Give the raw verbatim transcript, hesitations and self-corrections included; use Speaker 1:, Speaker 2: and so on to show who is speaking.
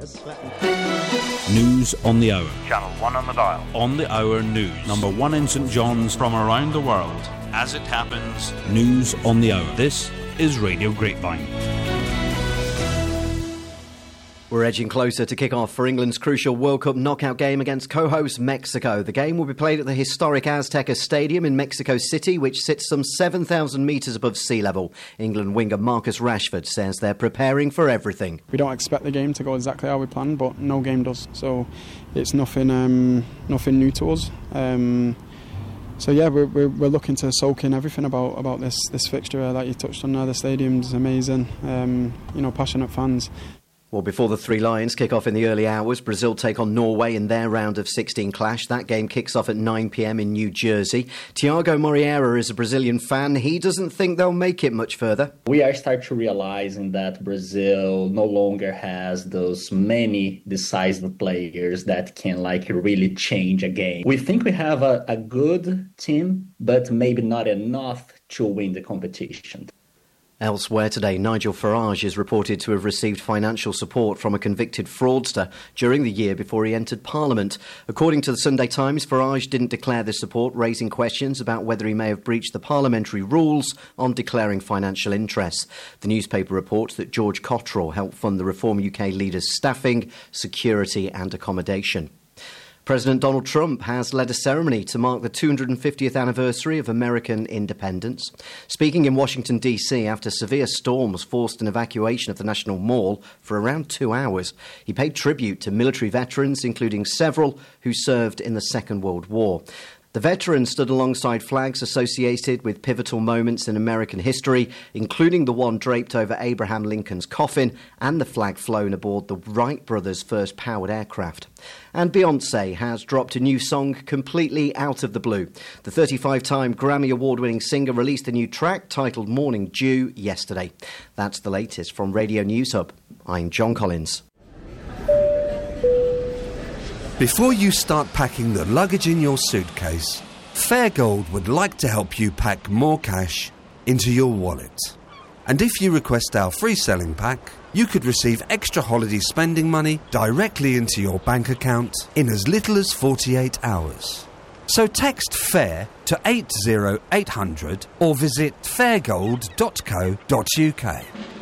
Speaker 1: News on the hour.
Speaker 2: Channel one on the dial.
Speaker 1: On the hour news. Number one in St John's from around the world. As it happens, news on the hour. This is Radio Grapevine.
Speaker 3: We're edging closer to kick off for England's crucial World Cup knockout game against co-host Mexico. The game will be played at the historic Azteca Stadium in Mexico City, which sits some seven thousand metres above sea level. England winger Marcus Rashford says they're preparing for everything.
Speaker 4: We don't expect the game to go exactly how we planned, but no game does. So it's nothing um, nothing new to us. Um, so yeah, we're, we're we're looking to soak in everything about, about this, this fixture uh, that you touched on there. The stadium's amazing, um, you know, passionate fans.
Speaker 3: Well, before the Three Lions kick off in the early hours, Brazil take on Norway in their round of sixteen clash. That game kicks off at nine p.m. in New Jersey. Thiago Moreira is a Brazilian fan. He doesn't think they'll make it much further.
Speaker 5: We are starting to realizing that Brazil no longer has those many decisive players that can like really change a game. We think we have a, a good team, but maybe not enough to win the competition.
Speaker 3: Elsewhere today, Nigel Farage is reported to have received financial support from a convicted fraudster during the year before he entered Parliament. According to the Sunday Times, Farage didn't declare this support, raising questions about whether he may have breached the parliamentary rules on declaring financial interests. The newspaper reports that George Cottrell helped fund the Reform U K leader's staffing, security and accommodation. President Donald Trump has led a ceremony to mark the two hundred fiftieth anniversary of American independence. Speaking in Washington, D C after severe storms forced an evacuation of the National Mall for around two hours, he paid tribute to military veterans, including several who served in the Second World War. The veterans stood alongside flags associated with pivotal moments in American history, including the one draped over Abraham Lincoln's coffin and the flag flown aboard the Wright brothers' first powered aircraft. And Beyoncé has dropped a new song completely out of the blue. The thirty-five-time Grammy Award-winning singer released a new track titled Morning Dew yesterday. That's the latest from Radio News Hub. I'm John Collins.
Speaker 6: Before you start packing the luggage in your suitcase, Fairgold would like to help you pack more cash into your wallet. And if you request our free selling pack, you could receive extra holiday spending money directly into your bank account in as little as forty-eight hours. So text FAIR to eight zero eight hundred or visit fairgold dot co dot uk.